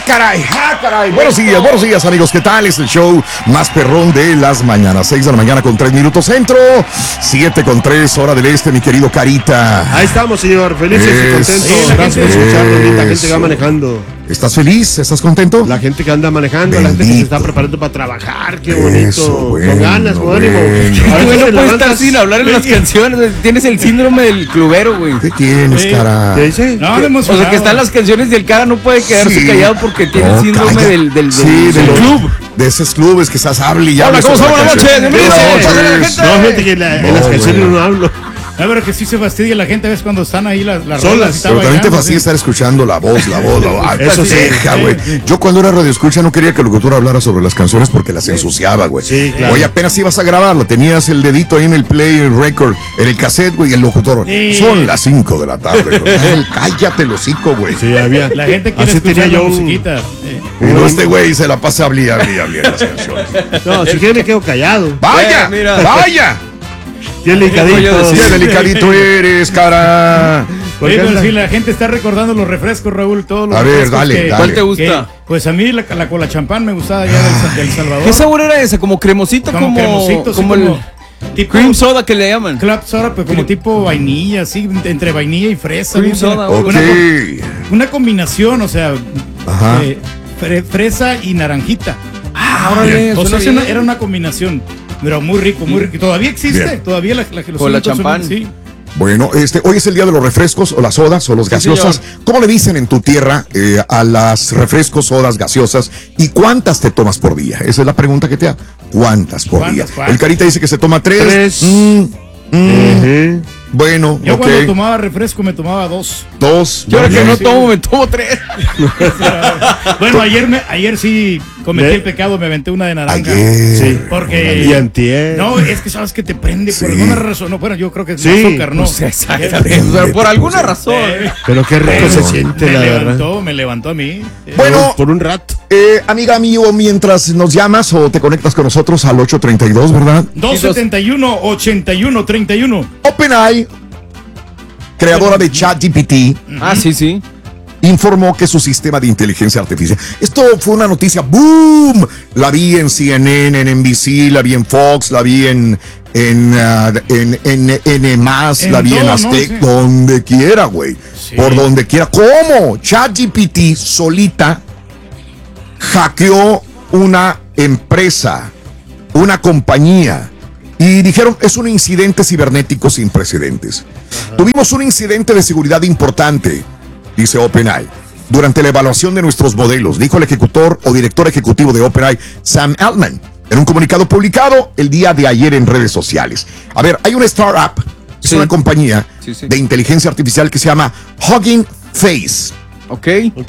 caray. Buenos días, amigos. ¿Qué tal? Es el show más perrón de las mañanas. 6 de la mañana con 3 minutos centro. 7 con 3, hora del este, mi querido Carita. Ahí estamos, señor. Felices y contentos. Gracias por escucharnos. La gente que va manejando. ¿Estás feliz? ¿Estás contento? La gente que anda manejando, la gente que se está preparando para trabajar. Qué bonito. Eso, bueno, con ganas, con ánimo. Güey, no puedes estar sin hablar en las canciones. Tienes el síndrome del clubero, güey. ¿Qué tienes, cara? ¿Qué dice? No, o sea, que están las canciones y el cara no puede quedarse callado porque tiene el síndrome del club. De esos clubes que estás hable y ya. Hola, ¿cómo están? Buenas noches. No, gente que en las canciones no hablo. No, pero que sí se fastidia la gente a veces cuando están ahí las solas. Pero también te fastidia estar escuchando la voz. Eso sí, güey. Yo cuando era radioescucha no quería que el locutor hablara sobre las canciones porque las ensuciaba, güey. Sí, claro. Oye, apenas ibas a grabarlo, tenías el dedito ahí en el play record, en el cassette, güey, y el locutor. Sí. Son las 5 de la tarde, güey. Ay, cállate el hocico, güey. Sí, había. La gente quiere Así escuchar tenía la yo musiquita. Y no, este güey se la pasa hable las canciones. No, si quieres me quedo callado. ¡Vaya! ¡Vaya! Qué delicadito. ¡Qué delicadito eres, cara! Oye, pero si la gente está recordando los refrescos, Raúl, todos los A ver, refrescos dale. ¿Cuál te gusta? Pues a mí la cola champán me gustaba ya del Salvador. ¿Qué sabor era ese? ¿Como cremosito? Como cremosito, como sí, el tipo cream soda que le llaman. club soda, pues como tipo vainilla, así, entre vainilla y fresa. Cream bien, soda, Ok. una combinación, o sea, Ajá. fresa y naranjita. Órale, O sea, suena bien. era una combinación, pero muy rico, muy rico. Todavía existe, Bien. todavía la que lo Con la siguen consumiendo, champán. sí. Bueno, hoy es el día de los refrescos o las sodas o los gaseosas. señor. ¿Cómo le dicen en tu tierra a las refrescos, sodas, gaseosas? ¿Y cuántas te tomas por día? Esa es la pregunta que te hago. ¿Cuántas por día? ¿Cuántas? El Carita dice que se toma 3. 3. Bueno, Yo ok. cuando tomaba refresco me tomaba 2. 2. Yo ahora que bien. no tomo, me tomo 3. Bueno, ayer sí cometí el pecado, me aventé una de naranja. Ayer. Sí. Porque Y antier. no, es que sabes que te prende por Sí. alguna razón. No, bueno, yo creo que es Sí. azúcar, ¿no? Exactamente. O sea, por alguna razón. Pero qué rico se siente, me la verdad. levantó a mí. Bueno, Por un rato. amiga mío, mientras nos llamas o te conectas con nosotros al 832, ¿verdad? 271-8131. OpenAI, creadora de ChatGPT, Sí. informó que su sistema de inteligencia artificial. Esto fue una noticia, ¡boom! La vi en CNN, en NBC, la vi en Fox, la vi en N+, la vi en todo, ¿no? Aztec, Sí. donde quiera, güey. Sí. Por donde quiera. ¿Cómo? ChatGPT solita hackeó una empresa, una compañía. Y dijeron, es un incidente cibernético sin precedentes. Tuvimos un incidente de seguridad importante, dice OpenAI, durante la evaluación de nuestros modelos, dijo el ejecutor o director ejecutivo de OpenAI, Sam Altman, en un comunicado publicado el día de ayer en redes sociales. A ver, hay una startup, es Sí. una compañía Sí. de inteligencia artificial que se llama Hugging Face. Ok.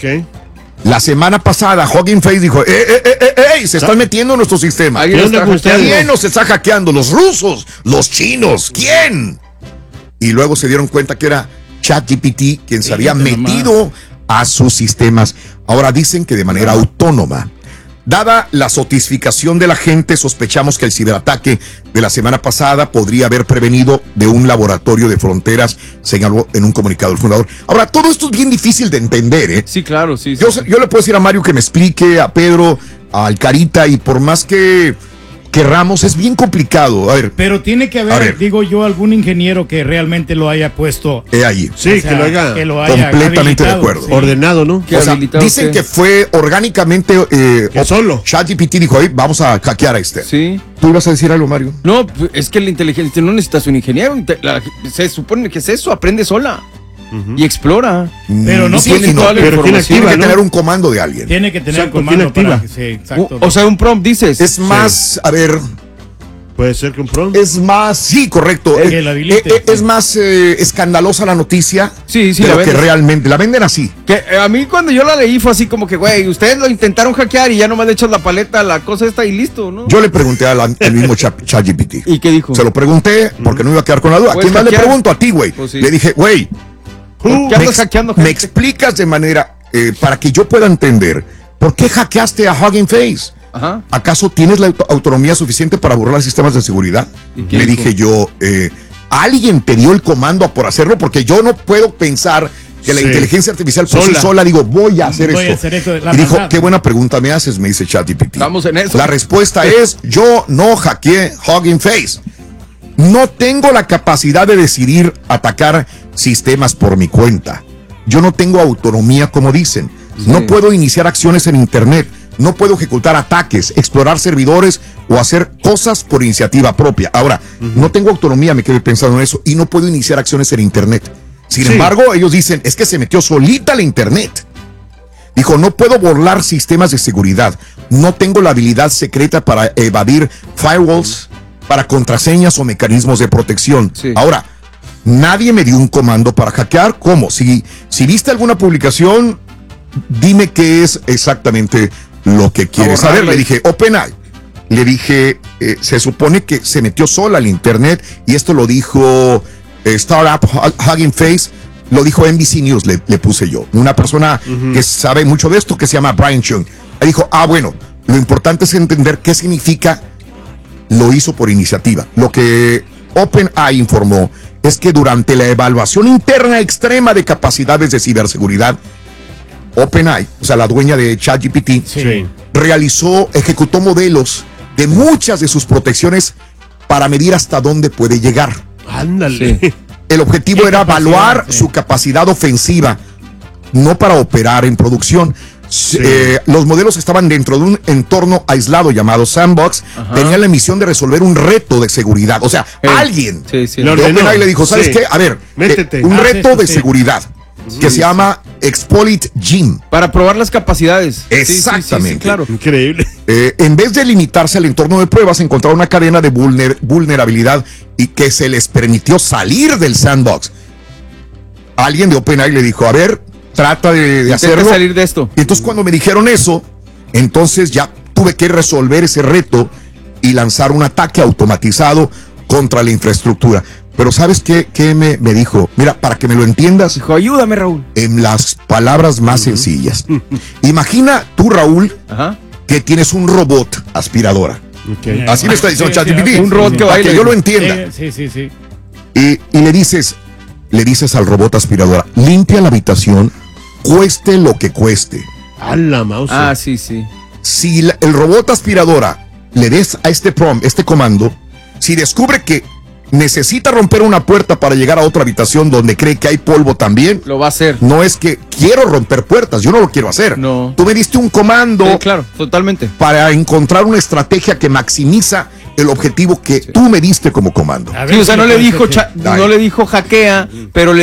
La semana pasada, Hugging Face dijo, se están metiendo en nuestro sistema. Alguien ¿Qué lo onda está con ustedes? hackeando. ¿Quién nos está hackeando? ¿Los rusos? ¿Los chinos? ¿Quién? Y luego se dieron cuenta que era ChatGPT quien se había Fíjate nomás. metido a sus sistemas. Ahora dicen que de manera autónoma. Dada la sofisticación de la gente, sospechamos que el ciberataque de la semana pasada podría haber prevenido de un laboratorio de fronteras, señaló en un comunicado el fundador. Ahora, todo esto es bien difícil de entender, ¿eh? Sí, claro, sí. Yo le puedo decir a Mario que me explique, a Pedro, al Carita, y por más que querramos, es bien complicado. A ver, Pero tiene que A haber, ver. digo yo, algún ingeniero que realmente lo haya puesto. ahí. Sí, o sea, que lo haga completamente de habilitado, acuerdo. sí. ordenado, ¿no? ¿Qué O sea, habilitado dicen qué? que fue orgánicamente Que solo. ChatGPT dijo, vamos a hackear a este. Sí. ¿Tú ibas a decir algo, Mario? No, es que la inteligencia no necesitas un ingeniero. Se supone que es eso, aprende sola. Y explora. Pero no Sí, tiene sí, no, toda la pero tiene información, que ¿no? tener un comando de alguien. Tiene que tener Exacto, comando tiene para activa. sí, exacto. O sea, un prompt dices. Es más, a ver, Puede ser que un prompt. es más, sí, correcto. Que la habilite. Es más escandalosa la noticia. Sí, pero la que vendes. realmente la venden así. Que a mí cuando yo la leí fue así como que, güey, ustedes lo intentaron hackear y ya nomás le echas la paleta, la cosa está y listo, ¿no? Yo le pregunté al mismo ChatGPT. ¿Y qué dijo? Se lo pregunté porque no iba a quedar con la duda. ¿A ¿Puedes quién más le hackear? pregunto? A ti, güey. Pues sí. Le dije, güey, ¿Por qué andas hackeando me gente? explicas de manera para que yo pueda entender por qué hackeaste a Hugging Face. Ajá. ¿Acaso tienes la autonomía suficiente para burlar sistemas de seguridad? ¿Y qué Le dijo? dije yo, ¿alguien te dio el comando por hacerlo? Porque yo no puedo pensar que la Sí. inteligencia artificial por sí sola, digo, voy a hacer Voy a esto. hacer esto, la Y dijo, maldad. qué buena pregunta me haces, me dice ChatGPT. Estamos en eso. La respuesta es, yo no hackeé Hugging Face. No tengo la capacidad de decidir atacar sistemas por mi cuenta. Yo no tengo autonomía, como dicen. No puedo iniciar acciones en Internet. No puedo ejecutar ataques, explorar servidores o hacer cosas por iniciativa propia. Ahora, no tengo autonomía, me quedé pensando en eso, y no puedo iniciar acciones en Internet. Sin embargo, ellos dicen, es que se metió solita la Internet. Dijo, no puedo burlar sistemas de seguridad. No tengo la habilidad secreta para evadir firewalls, para contraseñas o mecanismos de protección. Sí. Ahora, nadie me dio un comando para hackear. ¿Cómo? Si viste alguna publicación, dime qué es exactamente lo que quieres saber. Le dije, OpenAI. Le dije, se supone que se metió sola al Internet, y esto lo dijo Startup Hugging Face, lo dijo NBC News, le puse yo. Una persona que sabe mucho de esto, que se llama Brian Chung. Le dijo, bueno, lo importante es entender qué significa lo hizo por iniciativa. Lo que OpenAI informó es que durante la evaluación interna extrema de capacidades de ciberseguridad, OpenAI, o sea, la dueña de ChatGPT, Sí. ejecutó modelos de muchas de sus protecciones para medir hasta dónde puede llegar. Ándale. Sí. El objetivo ¿Qué era capacidad? evaluar Sí. su capacidad ofensiva, no para operar en producción. Los modelos estaban dentro de un entorno aislado llamado Sandbox. Tenían la misión de resolver un reto de seguridad. O sea, alguien Sí, sí. de Lo ordenó. OpenAI le dijo, ¿sabes Sí. qué? A ver, Métete. un reto esto, de sí. seguridad que se llama Exploit Gym. Para probar las capacidades. Sí, sí, Exactamente. sí, claro. Increíble. En vez de limitarse al entorno de pruebas, encontraron una cadena de vulnerabilidad y que se les permitió salir del sandbox. Alguien de OpenAI le dijo, a ver, trata de Intenta hacerlo. salir de esto. Y entonces cuando me dijeron eso, entonces ya tuve que resolver ese reto y lanzar un ataque automatizado contra la infraestructura. Pero ¿sabes qué me dijo? Mira, para que me lo entiendas, Dijo, ayúdame, Raúl. en las palabras más sencillas. Imagina tú, Raúl, Ajá. que tienes un robot aspiradora. Ok. Así me está diciendo ChatGPT. Un robot que para baila. que yo lo entienda. Sí. Y le dices al robot aspiradora, limpia la habitación, cueste lo que cueste. A la mouse. Ah, sí, sí. Si el robot aspiradora le des a este comando, si descubre que necesita romper una puerta para llegar a otra habitación donde cree que hay polvo también, Lo va a hacer. no es que quiero romper puertas, yo no lo quiero hacer. No. Tú me diste un comando Sí, claro, totalmente. para encontrar una estrategia que maximiza el objetivo que tú me diste como comando. A Sí, ver o sea, si no le le parece dijo, que- no le dijo hackea, pero le